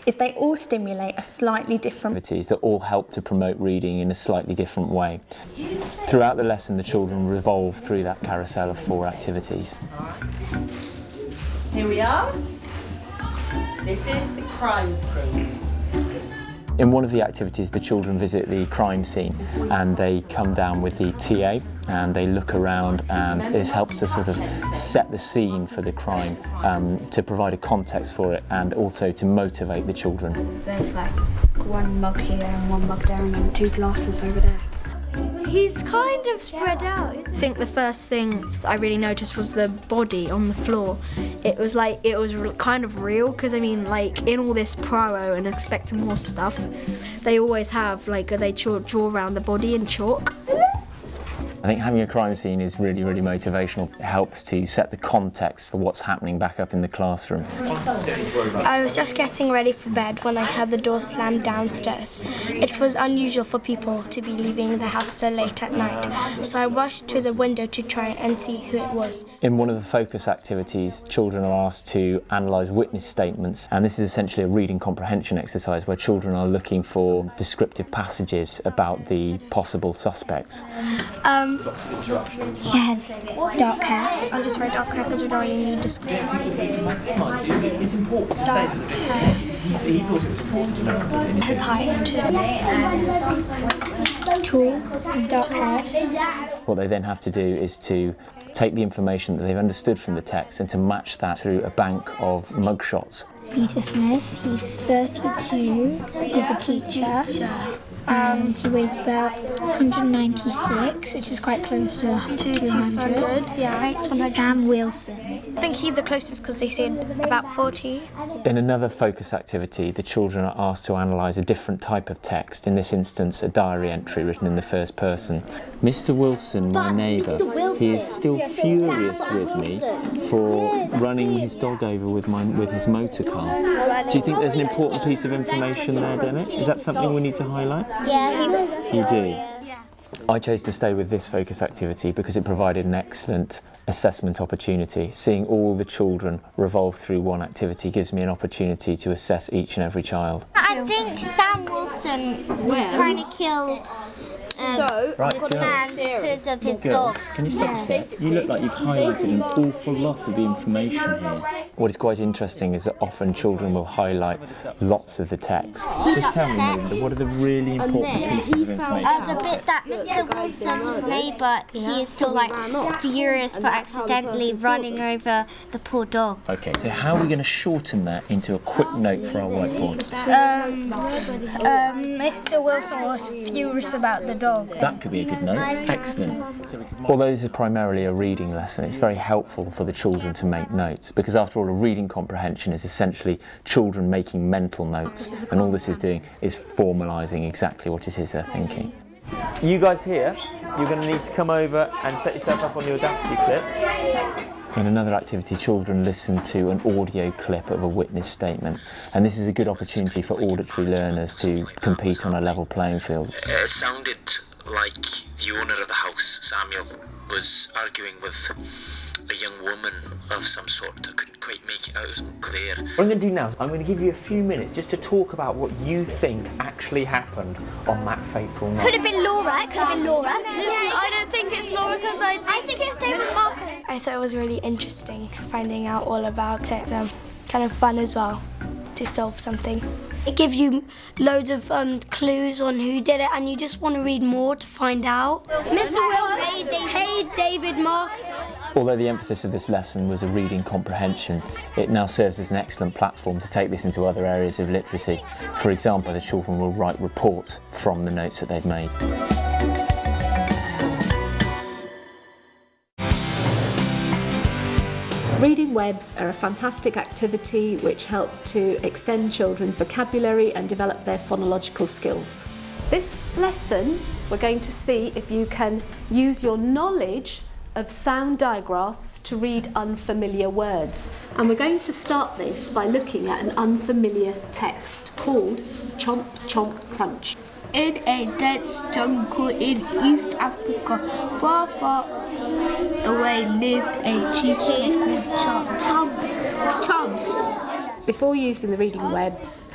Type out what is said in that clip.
is they all stimulate a slightly different activities that all help to promote reading in a slightly different way. Throughout the lesson, the children revolve through that carousel of 4 activities. Here we are. This is the crime scene. In one of the activities, the children visit the crime scene and they come down with the TA and they look around, and this helps to sort of set the scene for the crime, to provide a context for it and also to motivate the children. There's like one mug here and one mug there and 2 glasses over there. He's kind of spread out. I think the first thing I really noticed was the body on the floor. It was kind of real, because I mean, like, in all this Praro and expecting more stuff, they always have, like, they draw around the body in chalk. I think having a crime scene is really, really motivational. It helps to set the context for what's happening back up in the classroom. I was just getting ready for bed when I heard the door slam downstairs. It was unusual for people to be leaving the house so late at night, so I rushed to the window to try and see who it was. In one of the focus activities, children are asked to analyse witness statements, and this is essentially a reading comprehension exercise where children are looking for descriptive passages about the possible suspects. He has dark hair. I'll just write dark hair because we don't really need description. It's important to say that he thought it was important to know. His height. Tall, dark hair. What they then have to do is to take the information that they've understood from the text and to match that through a bank of mugshots. Peter Smith, he's 32, he's a teacher, and he weighs about 196, which is quite close to 200. Yeah. Sam Wilson. I think he's the closest because they said about 40. In another focus activity, the children are asked to analyse a different type of text, in this instance a diary entry written in the first person. Mr. Wilson, my neighbour, he is still furious with me for running his dog over with his motor car. Do you think there's an important piece of information there, Dennett? Is that something we need to highlight? Yeah, he was. You do? I chose to stay with this focus activity because it provided an excellent assessment opportunity. Seeing all the children revolve through one activity gives me an opportunity to assess each and every child. I think Sam Wilson was trying to kill this man because of his dog. Can you stop a sec? You look like you've highlighted an awful lot of the information here. What is quite interesting is that often children will highlight lots of the text. Just tell me, Melinda, what are the really important pieces of information? The bit that Mr. Wilson, his neighbour, he is still like furious for accidentally running over the poor dog. Okay, so how are we going to shorten that into a quick note for our whiteboard? Mr. Wilson was furious about the dog. That could be a good note. Excellent. Although this is primarily a reading lesson, it's very helpful for the children to make notes, because after all, a reading comprehension is essentially children making mental notes, and all this is doing is formalising exactly what it is they're thinking. You guys here, you're going to need to come over and set yourself up on the Audacity clips. In another activity, children listen to an audio clip of a witness statement, and this is a good opportunity for auditory learners to compete on a level playing field. It sounded like the owner of the house, Samuel, was arguing with a young woman of some sort. I couldn't quite make it out, it wasn't clear. What I'm going to do now is I'm going to give you a few minutes just to talk about what you think actually happened on that fateful night. Could have been Laura, could have been Laura. I don't think it's Laura because I think it's David Mark. I thought it was really interesting finding out all about it. Kind of fun as well to solve something. It gives you loads of clues on who did it, and you just want to read more to find out. Mr. Wilson, hey David Mark. Although the emphasis of this lesson was a reading comprehension, it now serves as an excellent platform to take this into other areas of literacy. For example, the children will write reports from the notes that they've made. Reading webs are a fantastic activity which help to extend children's vocabulary and develop their phonological skills. This lesson, we're going to see if you can use your knowledge of sound digraphs to read unfamiliar words. And we're going to start this by looking at an unfamiliar text called Chomp Chomp Crunch. In a dense jungle in East Africa, far, far away lived a chicken called Chomps. Before using the reading webs,